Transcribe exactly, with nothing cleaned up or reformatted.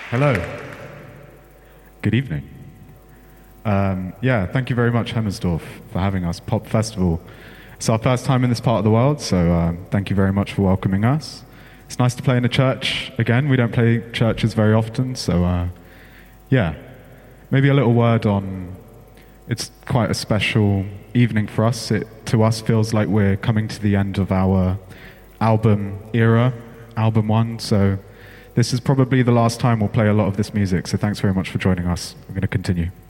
Hello. Good evening. Um, yeah, thank you very much, Hemmersdorf, for having us. Pop Festival. It's our first time in this part of the world, so um, thank you very much for welcoming us. It's nice to play in a church again. We don't play churches very often, so uh, yeah. Maybe a little word on, it's quite a special evening for us. It, to us, feels like we're coming to the end of our album era, album one, so this is probably the last time we'll play a lot of this music, so thanks very much for joining us. I'm going to continue.